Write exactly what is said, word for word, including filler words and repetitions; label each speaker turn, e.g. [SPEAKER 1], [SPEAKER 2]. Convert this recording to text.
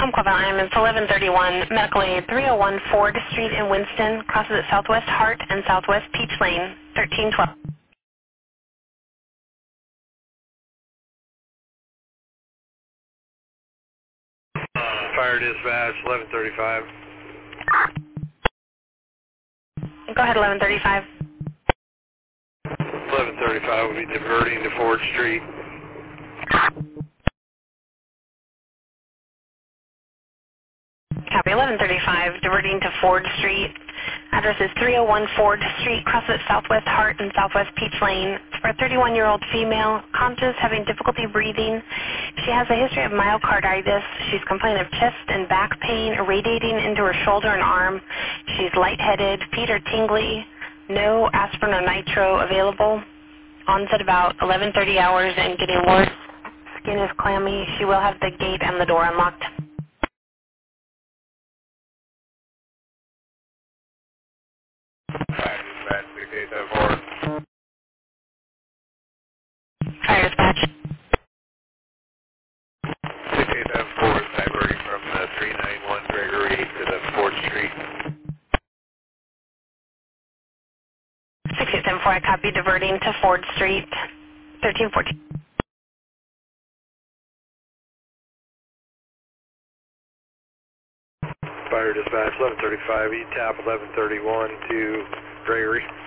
[SPEAKER 1] I'm Cleva. I'm it's eleven thirty-one Medical Aid three oh one Ford Street in Winston, crosses at Southwest Hart and Southwest Peach Lane, thirteen twelve.
[SPEAKER 2] Uh, fire dispatch, eleven thirty-five.
[SPEAKER 1] Go ahead, eleven thirty-five.
[SPEAKER 2] eleven thirty-five will be diverting to Ford Street.
[SPEAKER 1] Copy, eleven thirty-five, diverting to Ford Street. Address is three oh one Ford Street, crosses at Southwest Hart and Southwest Peach Lane. It's for a thirty-one-year-old female, conscious, having difficulty breathing. She has a history of myocarditis. She's complaining of chest and back pain radiating into her shoulder and arm. She's lightheaded, feet are tingly, no aspirin or nitro available. Onset about eleven thirty hours and getting worse. Skin is clammy. She will have the gate and the door unlocked.
[SPEAKER 2] Fire dispatch, six eight seven four.
[SPEAKER 1] Fire dispatch.
[SPEAKER 2] six eight seven four is diverting from the three ninety-one Gregory to the Ford Street.
[SPEAKER 1] six eight seven four, I copy, diverting to Ford Street, thirteen fourteen.
[SPEAKER 2] Fire dispatch, eleven thirty-five, E T A P eleven thirty-one to Gregory.